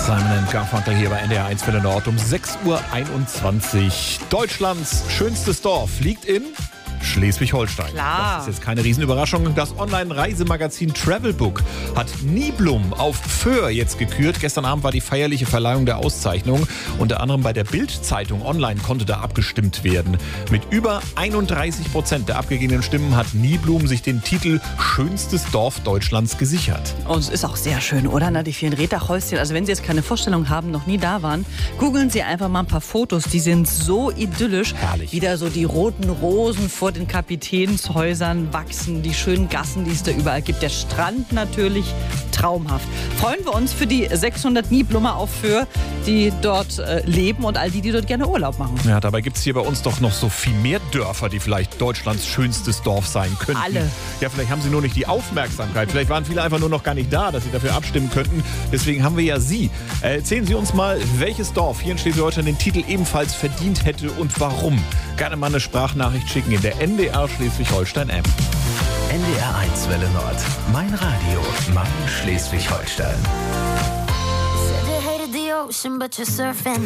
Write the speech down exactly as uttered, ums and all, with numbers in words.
Simon and Garfunkel hier bei N D R eins Welle Nord um sechs Uhr einundzwanzig. Deutschlands schönstes Dorf liegt in Schleswig-Holstein. Klar. Das ist jetzt keine Riesenüberraschung. Das Online-Reisemagazin Travelbook hat Niblum auf Föhr jetzt gekürt. Gestern Abend war die feierliche Verleihung der Auszeichnung. Unter anderem bei der Bild-Zeitung online konnte da abgestimmt werden. Mit über einunddreißig Prozent der abgegebenen Stimmen hat Niblum sich den Titel Schönstes Dorf Deutschlands gesichert. Und es ist auch sehr schön, oder? Na, die vielen Reddachhäuschen. Also wenn Sie jetzt keine Vorstellung haben, noch nie da waren, googeln Sie einfach mal ein paar Fotos. Die sind so idyllisch. Herrlich. Wieder so die roten Rosen vor den Kapitänshäusern wachsen, die schönen Gassen, die es da überall gibt. Der Strand natürlich traumhaft. Freuen wir uns für die sechshundert Niblumer auf Föhr, die dort äh, leben und all die, die dort gerne Urlaub machen. Ja, dabei gibt es hier bei uns doch noch so viel mehr Dörfer, die vielleicht Deutschlands schönstes Dorf sein könnten. Alle. Ja, vielleicht haben sie nur nicht die Aufmerksamkeit. Vielleicht waren viele einfach nur noch gar nicht da, dass sie dafür abstimmen könnten. Deswegen haben wir ja Sie. Erzählen Sie uns mal, welches Dorf hier in Schleswig-Holstein den Titel ebenfalls verdient hätte und warum. Gerne mal eine Sprachnachricht schicken in der N D R Schleswig-Holstein-App. N D R eins Welle Nord. Mein Radio. Mein Schleswig-Holstein. Said you hated the ocean, but you're surfing.